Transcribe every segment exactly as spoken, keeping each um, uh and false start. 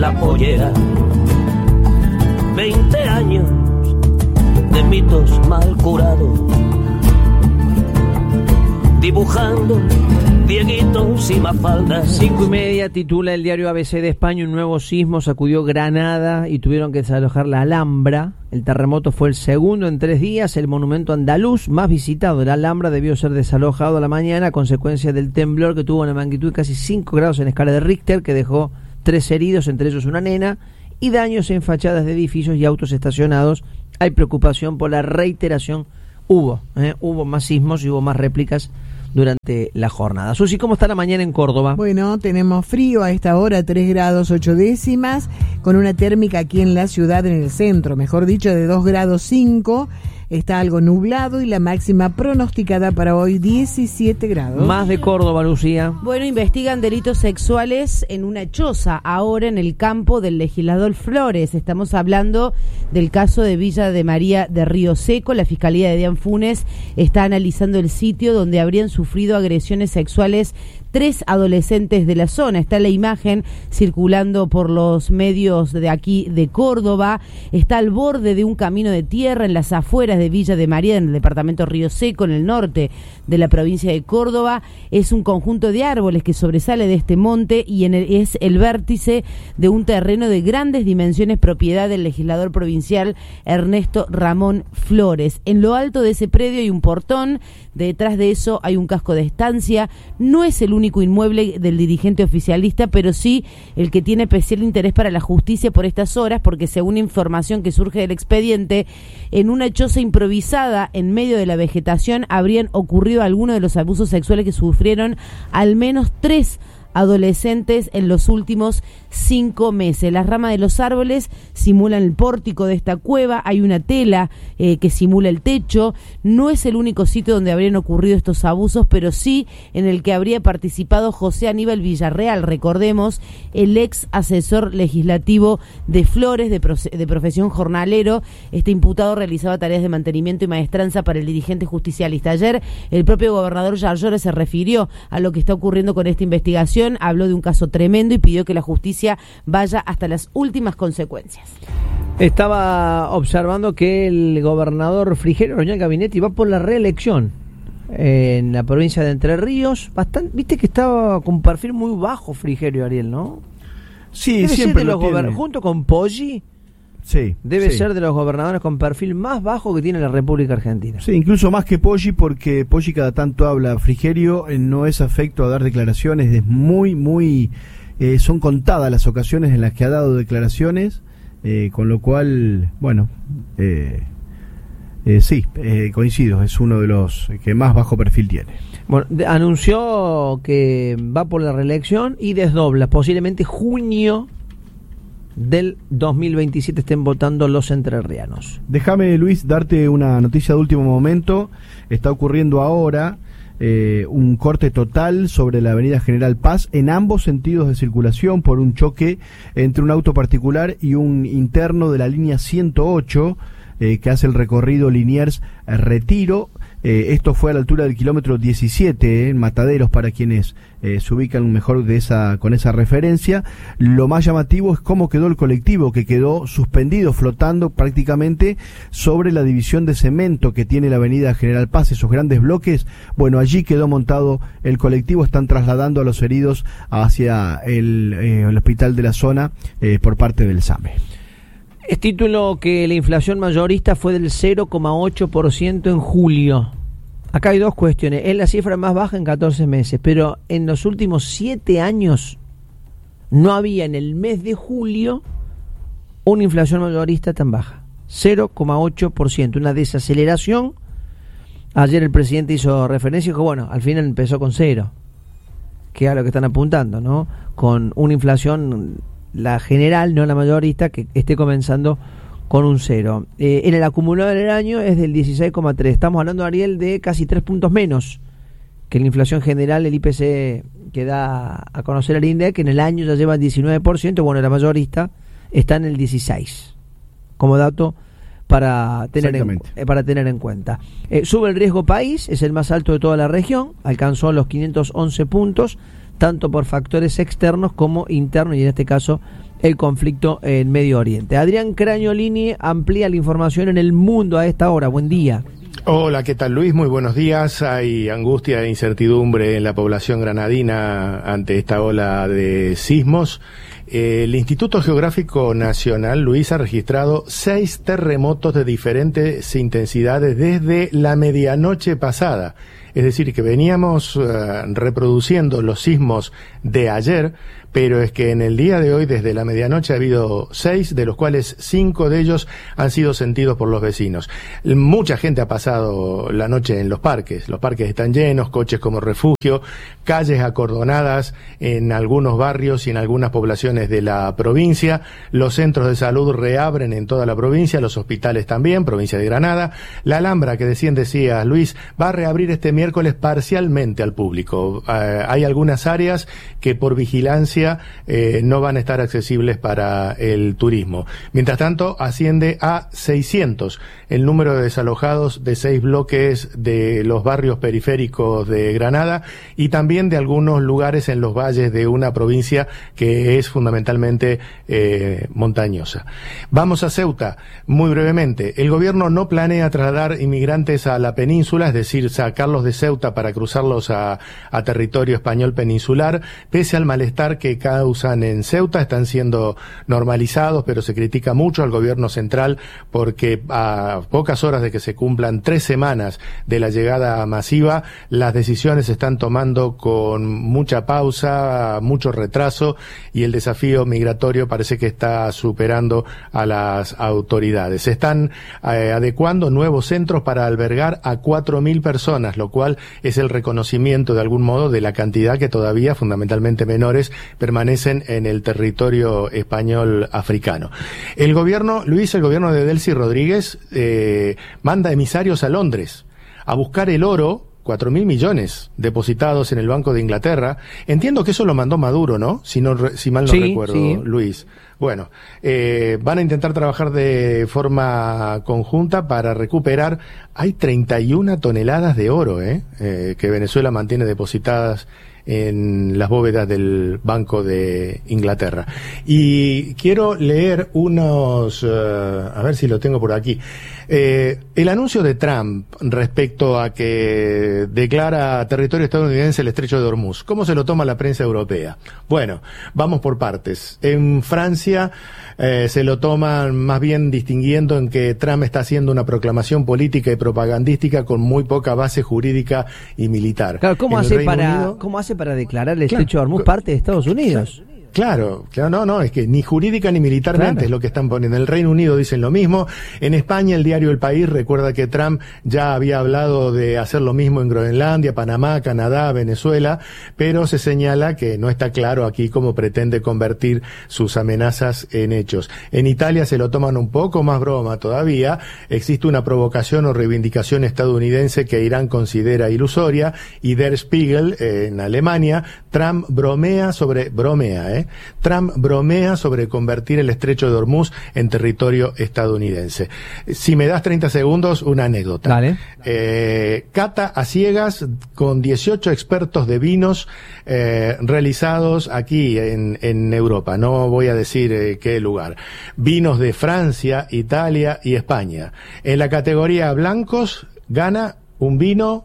la pollera. Veinte años de mitos mal curados, dibujando Dieguitos y Mafaldas. Cinco y media titula el diario A B C de España: un nuevo sismo sacudió Granada y tuvieron que desalojar la Alhambra. El terremoto fue el segundo en tres días. El monumento andaluz más visitado de la Alhambra debió ser desalojado a la mañana a consecuencia del temblor que tuvo una magnitud de casi cinco grados en escala de Richter, que dejó tres heridos, entre ellos una nena, y daños en fachadas de edificios y autos estacionados. Hay preocupación por la reiteración. Hubo, eh, hubo más sismos y hubo más réplicas durante la jornada. Susi, ¿cómo está la mañana en Córdoba? Bueno, tenemos frío a esta hora, tres grados ocho décimas, con una térmica aquí en la ciudad, en el centro, mejor dicho, de dos grados cinco. Está algo nublado y la máxima pronosticada para hoy diecisiete grados. Más de Córdoba, Lucía. Bueno, investigan delitos sexuales en una choza, ahora en el campo del legislador Flores. Estamos hablando del caso de Villa de María de Río Seco. La Fiscalía de Dian Funes está analizando el sitio donde habrían sufrido agresiones sexuales tres adolescentes de la zona. Está la imagen circulando por los medios de aquí de Córdoba. Está al borde de un camino de tierra en las afueras de Villa de María, en el departamento Río Seco, en el norte de la provincia de Córdoba. Es un conjunto de árboles que sobresale de este monte y en el, es el vértice de un terreno de grandes dimensiones, propiedad del legislador provincial Ernesto Ramón Flores. En lo alto de ese predio hay un portón, detrás de eso hay un casco de estancia. No es el único inmueble del dirigente oficialista, pero sí el que tiene especial interés para la justicia por estas horas, porque según información que surge del expediente, en una choza improvisada en medio de la vegetación habrían ocurrido algunos de los abusos sexuales que sufrieron al menos tres adolescentes en los últimos cinco meses. Las ramas de los árboles simulan el pórtico de esta cueva, hay una tela eh, que simula el techo. No es el único sitio donde habrían ocurrido estos abusos, pero sí en el que habría participado José Aníbal Villarreal, recordemos, el ex asesor legislativo de Flores, de, proce- de profesión jornalero. Este imputado realizaba tareas de mantenimiento y maestranza para el dirigente justicialista. Ayer el propio gobernador Yarlora se refirió a lo que está ocurriendo con esta investigación, habló de un caso tremendo y pidió que la justicia vaya hasta las últimas consecuencias. Estaba observando que el gobernador Frigerio Roñal Gabinetti va por la reelección en la provincia de Entre Ríos. Bastante, viste que estaba con un perfil muy bajo Frigerio, Ariel, ¿no? Sí, debe siempre ser de lo los tiene. gober- junto con Poggi. Sí, Debe sí. ser de los gobernadores con perfil más bajo que tiene la República Argentina. Sí, incluso más que Poggi, porque Poggi cada tanto habla. Frigerio eh, no es afecto a dar declaraciones, es muy, muy... Eh, son contadas las ocasiones en las que ha dado declaraciones, eh, con lo cual, bueno, eh, eh, sí, eh, coincido, es uno de los que más bajo perfil tiene. Bueno, de- anunció que va por la reelección y desdobla, posiblemente junio del dos mil veintisiete estén votando los entrerrianos. Déjame, Luis, darte una noticia de último momento. Está ocurriendo ahora eh, un corte total sobre la avenida General Paz en ambos sentidos de circulación por un choque entre un auto particular y un interno de la línea ciento ocho eh, que hace el recorrido Liniers Retiro. Eh, esto fue a la altura del kilómetro diecisiete, eh, en Mataderos, para quienes eh, se ubican mejor de esa con esa referencia. Lo más llamativo es cómo quedó el colectivo, que quedó suspendido, flotando prácticamente sobre la división de cemento que tiene la avenida General Paz, esos grandes bloques. Bueno, allí quedó montado el colectivo. Están trasladando a los heridos hacia el, eh, el hospital de la zona eh, por parte del SAME. Es título que la inflación mayorista fue del cero coma ocho por ciento en julio. Acá hay dos cuestiones. Es la cifra más baja en catorce meses, pero en los últimos siete años no había en el mes de julio una inflación mayorista tan baja. cero coma ocho por ciento, una desaceleración. Ayer el presidente hizo referencia y dijo, bueno, al final empezó con cero, que es a lo que están apuntando, ¿no? Con una inflación, la general, no la mayorista, que esté comenzando con un cero. Eh, en el acumulado del año es del dieciséis coma tres. Estamos hablando, Ariel, de casi tres puntos menos que la inflación general, el I P C que da a conocer el INDEC, que en el año ya lleva el diecinueve por ciento. Bueno, la mayorista está en el dieciséis por ciento, como dato para tener en, eh, para tener en cuenta. Eh, sube el riesgo país, es el más alto de toda la región, alcanzó los quinientos once puntos, tanto por factores externos como internos, y en este caso el conflicto en Medio Oriente. Adrián Cragnolini amplía la información en El Mundo a esta hora. Buen día. Hola, ¿qué tal, Luis? Muy buenos días. Hay angustia e incertidumbre en la población granadina ante esta ola de sismos. El Instituto Geográfico Nacional, Luis, ha registrado seis terremotos de diferentes intensidades desde la medianoche pasada. Es decir, que veníamos uh, reproduciendo los sismos de ayer, pero es que en el día de hoy, desde la medianoche, ha habido seis, de los cuales cinco de ellos han sido sentidos por los vecinos. Mucha gente ha pasado la noche en los parques. Los parques están llenos, coches como refugio, calles acordonadas en algunos barrios y en algunas poblaciones de la provincia. Los centros de salud reabren en toda la provincia, los hospitales también, provincia de Granada. La Alhambra, que decían decía Luis, va a reabrir este miércoles parcialmente al público. Uh, hay algunas áreas que por vigilancia Eh, no van a estar accesibles para el turismo. Mientras tanto, asciende a seiscientos el número de desalojados de seis bloques de los barrios periféricos de Granada y también de algunos lugares en los valles de una provincia que es fundamentalmente eh, montañosa. Vamos a Ceuta, muy brevemente. El gobierno no planea trasladar inmigrantes a la península, es decir, sacarlos de Ceuta para cruzarlos a, a territorio español peninsular, pese al malestar que que causan en Ceuta. Están siendo normalizados, pero se critica mucho al gobierno central porque a pocas horas de que se cumplan tres semanas de la llegada masiva, las decisiones se están tomando con mucha pausa, mucho retraso, y el desafío migratorio parece que está superando a las autoridades. Se están eh, adecuando nuevos centros para albergar a cuatro mil personas, lo cual es el reconocimiento de algún modo de la cantidad que todavía, fundamentalmente menores, permanecen en el territorio español africano. El gobierno, Luis, el gobierno de Delcy Rodríguez eh, manda emisarios a Londres a buscar el oro, cuatro mil millones depositados en el Banco de Inglaterra. Entiendo que eso lo mandó Maduro, ¿no? Si no, si mal no sí, recuerdo, sí. Luis. Bueno, eh, van a intentar trabajar de forma conjunta para recuperar. Hay treinta y una toneladas de oro, ¿eh? Eh, que Venezuela mantiene depositadas en las bóvedas del Banco de Inglaterra. Y quiero leer unos, uh, a ver si lo tengo por aquí. Eh, el anuncio de Trump respecto a que declara territorio estadounidense el estrecho de Hormuz. ¿Cómo se lo toma la prensa europea? Bueno, vamos por partes. En Francia eh, se lo toman más bien distinguiendo en que Trump está haciendo una proclamación política y propagandística con muy poca base jurídica y militar. Claro, ¿cómo En el hace Reino para Unido, cómo hace para declarar el Claro, estrecho de Hormuz co- parte de Estados Unidos? Claro, claro, no, no, es que ni jurídica ni militarmente Claro. es lo que están poniendo. En el Reino Unido dicen lo mismo. En España, el diario El País recuerda que Trump ya había hablado de hacer lo mismo en Groenlandia, Panamá, Canadá, Venezuela, pero se señala que no está claro aquí cómo pretende convertir sus amenazas en hechos. En Italia se lo toman un poco más broma todavía. Existe una provocación o reivindicación estadounidense que Irán considera ilusoria, y Der Spiegel, eh, en Alemania, Trump bromea sobre, bromea, eh, Trump bromea sobre convertir el estrecho de Hormuz en territorio estadounidense. Si me das treinta segundos, una anécdota. Dale. Eh, cata a ciegas con dieciocho expertos de vinos eh, realizados aquí en, en Europa. No voy a decir eh, qué lugar. Vinos de Francia, Italia y España. En la categoría blancos gana un vino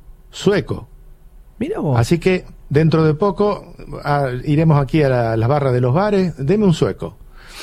sueco. Mira vos. Así que dentro de poco ah, iremos aquí a la- las barras de los bares. Deme un sueco.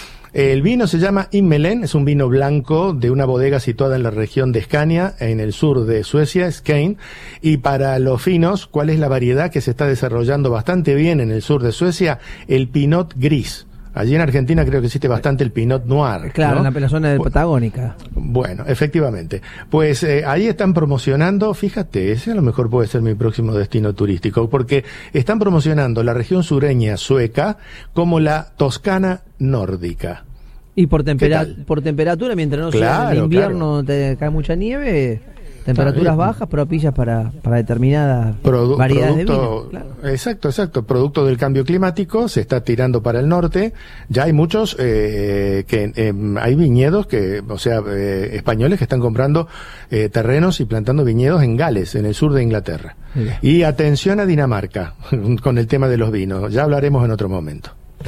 El vino se llama Himmelen, es un vino blanco de una bodega situada en la región de Scania, en el sur de Suecia, Skane. Y para los finos, ¿cuál es la variedad que se está desarrollando bastante bien en el sur de Suecia? El Pinot Gris. Allí en Argentina creo que existe bastante el Pinot Noir. Claro, ¿no? en la zona de Bu- Patagónica. Bueno, efectivamente. Pues eh, ahí están promocionando, fíjate, ese a lo mejor puede ser mi próximo destino turístico, porque están promocionando la región sureña sueca como la Toscana nórdica. Y por, tempera- ¿Qué tal? por temperatura, mientras no sea en Claro, el invierno te cae mucha nieve, temperaturas Claro. bajas propicias para, para determinadas Produ- variedades de producto- vino. Claro. Exacto, exacto. Producto del cambio climático, se está tirando para el norte. Ya hay muchos, eh, que eh, hay viñedos que, o sea, eh, españoles que están comprando eh, terrenos y plantando viñedos en Gales, en el sur de Inglaterra. Mira. Y atención a Dinamarca con el tema de los vinos. Ya hablaremos en otro momento.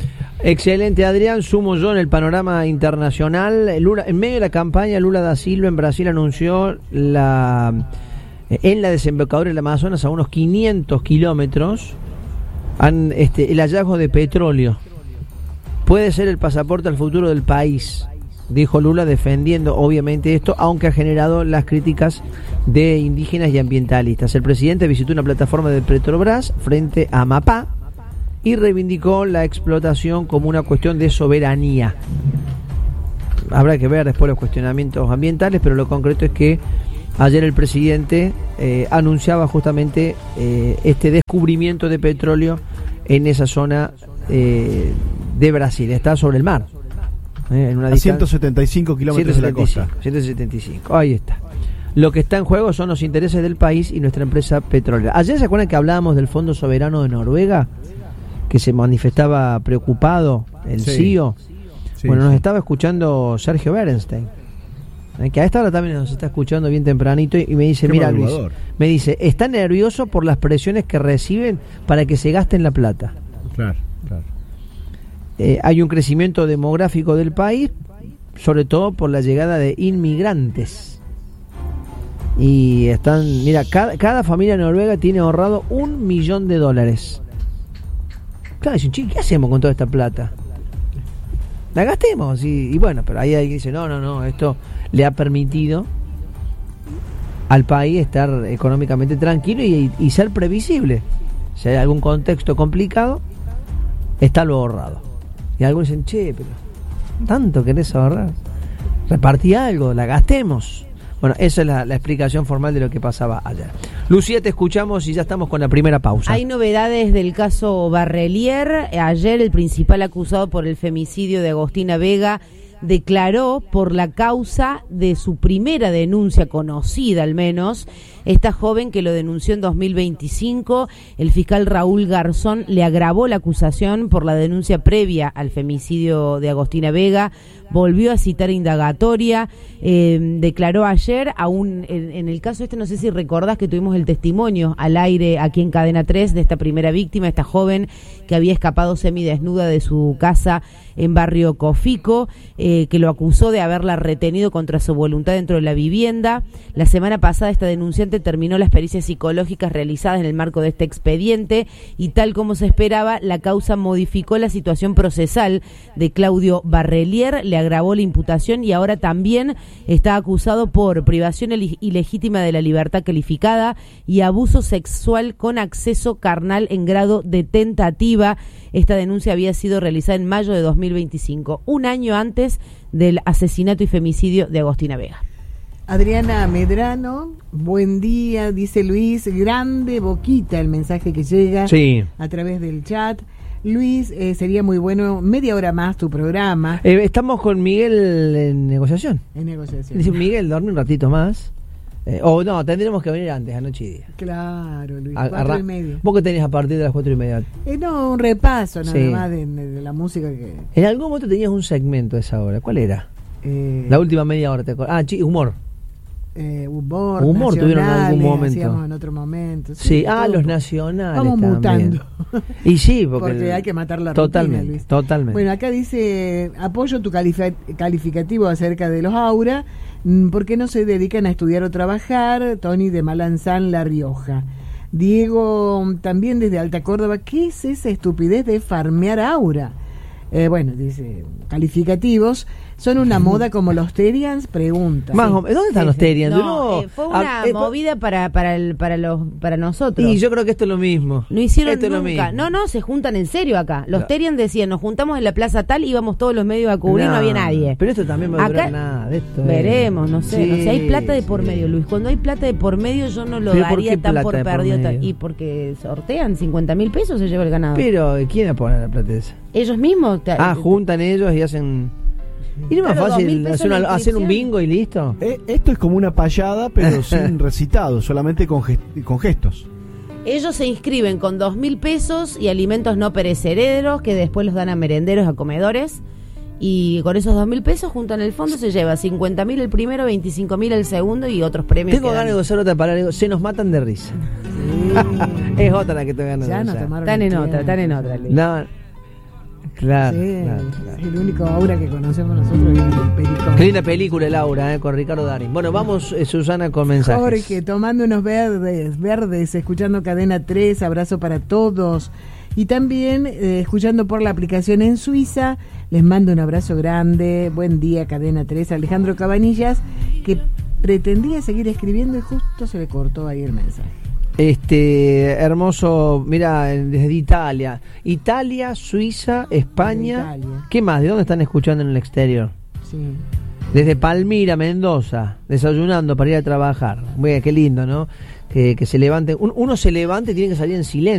Excelente, Adrián. Sumo yo en el panorama internacional. Lula, en medio de la campaña, Lula da Silva en Brasil anunció la en la desembocadura del Amazonas, a unos quinientos kilómetros, han, este, el hallazgo de petróleo. Puede ser el pasaporte al futuro del país, dijo Lula, defendiendo obviamente esto, aunque ha generado las críticas de indígenas y ambientalistas. El presidente visitó una plataforma de Petrobras frente a Amapá y reivindicó la explotación como una cuestión de soberanía. Habrá que ver después los cuestionamientos ambientales, pero lo concreto es que ayer el presidente eh, anunciaba justamente eh, este descubrimiento de petróleo en esa zona eh, de Brasil. Está sobre el mar. Eh, en una a ciento setenta y cinco kilómetros de la costa. ciento setenta y cinco, ahí está. Lo que está en juego son los intereses del país y nuestra empresa petrolera. Ayer se acuerdan que hablábamos del Fondo Soberano de Noruega, que se manifestaba preocupado, el sí. C I O. Sí, bueno, sí. nos estaba escuchando Sergio Bernstein, eh, que a esta hora también nos está escuchando bien tempranito, y me dice, Qué mira Luis, madrugador. me dice, está nervioso por las presiones que reciben para que se gasten la plata. Claro, claro. Eh, hay un crecimiento demográfico del país, sobre todo por la llegada de inmigrantes. Y están, mira, cada, cada familia noruega tiene ahorrado un millón de dólares. Claro, dicen, che, ¿qué hacemos con toda esta plata? La gastemos. Y, y bueno, pero ahí alguien dice, no, no, no, esto le ha permitido al país estar económicamente tranquilo y, y ser previsible. Si hay algún contexto complicado, está lo ahorrado. Y algunos dicen, che, pero ¿tanto querés ahorrar? Repartí algo, la gastemos. Bueno, esa es la, la explicación formal de lo que pasaba ayer. Lucía, te escuchamos y ya estamos con la primera pausa. Hay novedades del caso Barrelier. Ayer el principal acusado por el femicidio de Agostina Vega declaró por la causa de su primera denuncia conocida, al menos, esta joven que lo denunció en dos mil veinticinco. El fiscal Raúl Garzón le agravó la acusación por la denuncia previa al femicidio de Agostina Vega, volvió a citar indagatoria, eh, declaró ayer, aún en, en el caso este, no sé si recordás que tuvimos el testimonio al aire aquí en Cadena tres de esta primera víctima, esta joven que había escapado semidesnuda de su casa en Barrio Cofico, eh, que lo acusó de haberla retenido contra su voluntad dentro de la vivienda. La semana pasada esta denunciante terminó las pericias psicológicas realizadas en el marco de este expediente y, tal como se esperaba, la causa modificó la situación procesal de Claudio Barrelier, le agravó la imputación y ahora también está acusado por privación ilegítima de la libertad calificada y abuso sexual con acceso carnal en grado de tentativa. Esta denuncia había sido realizada en mayo de dos mil veinticinco, un año antes del asesinato y femicidio de Agostina Vega. Adriana Medrano, buen día, dice Luis, grande boquita el mensaje que llega Sí. a través del chat. Luis, eh, sería muy bueno media hora más tu programa Eh, estamos con Miguel en negociación. en negociación. Dice, Miguel, dorme un ratito más. Eh, o no, tendremos que venir antes, anoche y día. Claro, Luis, A- cuatro arra- y media. ¿Vos qué tenés a partir de las cuatro y media? Eh, no, un repaso nada Sí. más de, de la música que... En algún momento tenías un segmento a esa hora. ¿Cuál era? Eh, La última media hora. ¿te acordás? Ah, chi- humor. eh, humor, Humor tuvieron en algún nacionales, momento. hacíamos en otro momento. Sí, ah, todo. los nacionales. Vamos también. mutando. Y sí, porque, Porque hay que matar la totalmente, rutina, Luis. Totalmente. Bueno, acá dice, apoyo tu califa- calificativo acerca de los Aura, mm, ¿por qué no se dedican a estudiar o trabajar? Tony de Malanzán, La Rioja. Diego, también desde Alta Córdoba, ¿qué es esa estupidez de farmear Aura? Eh, bueno, dice, calificativos, ¿son una moda como los Terians? Pregunta. Más Sí. o menos, ¿dónde están Sí, los sí. Terians? No, Uno- eh, fue una ah, eh, movida para para el, para los para nosotros. Y yo creo que esto es lo mismo. No hicieron Esto es lo nunca. mismo. No, no, se juntan en serio acá. Los No. Terian decían, nos juntamos en la plaza tal, íbamos todos los medios a cubrir, no, había nadie. Pero esto también va a durar Acá nada. Esto es- veremos, no sé, no sé. Hay plata de por sí. medio, Luis. Cuando hay plata de por medio, yo no lo ¿Pero por daría qué tan plata por de por perdido. ta- medio? Y porque sortean cincuenta mil pesos, se lleva el ganador. Pero, ¿quién va a poner la plata esa? Ellos mismos. te- Ah, te- juntan ellos y hacen... ¿Y no es más Claro, dos mil fácil pesos hacer, una- la hacer un inscripción. bingo y listo? Eh, esto es como una payada, pero sin recitado, solamente con, gest- con gestos. Ellos se inscriben con dos mil pesos y alimentos no perecederos que después los dan a merenderos, a comedores. Y con esos dos mil pesos juntan el fondo, se lleva cincuenta mil el primero, veinticinco mil el segundo y otros premios. Tengo que dan. ganas de usar otra palabra. digo, Se nos matan de risa. Es otra la que tengo ganas Ya de no usar. tomaron Están en el otra, tiempo. están en otra. Luis. No, Claro, Sí, claro, claro. el único Aura que conocemos nosotros es el Pericón. Qué linda película el Aura, eh, con Ricardo Darín. Bueno, vamos, eh, Susana, con mensajes. Jorge, tomando unos verdes, verdes, escuchando Cadena tres, abrazo para todos. Y también eh, escuchando por la aplicación en Suiza, les mando un abrazo grande. Buen día, Cadena tres. Alejandro Cabanillas, que pretendía seguir escribiendo y justo se le cortó ahí el mensaje. Este, hermoso, mira, desde Italia. Italia, Suiza, España. Italia. ¿Qué más? ¿De dónde están escuchando en el exterior? Sí. Desde Palmira, Mendoza, desayunando para ir a trabajar. Bueno, qué lindo, ¿no? Que, que se levante. Un- uno se levante y tiene que salir en silencio.